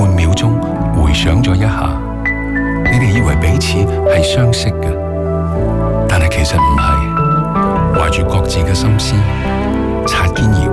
半秒鐘回想咗一下，你哋以為彼此係相識嘅，但係其實唔係，懷住各自嘅心思擦肩而過。